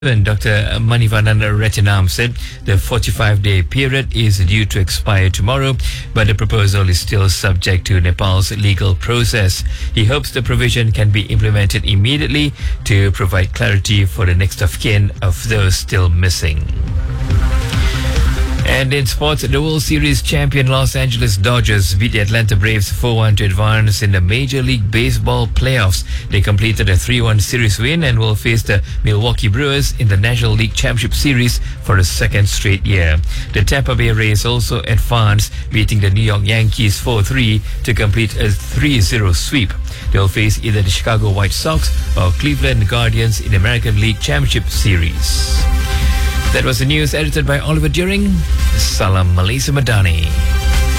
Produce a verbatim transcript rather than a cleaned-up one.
And Doctor Manivandan Retinam said the forty-five day period is due to expire tomorrow, but the proposal is still subject to Nepal's legal process. He hopes the provision can be implemented immediately to provide clarity for the next of kin of those still missing. And in sports, the World Series champion Los Angeles Dodgers beat the Atlanta Braves four one to advance in the Major League Baseball playoffs. They completed a three one series win and will face the Milwaukee Brewers in the National League Championship Series for a second straight year. The Tampa Bay Rays also advanced, beating the New York Yankees four three to complete a three zero sweep. They'll face either the Chicago White Sox or Cleveland Guardians in the American League Championship Series. That was the news edited by Oliver During. Salam Malaysia Madani.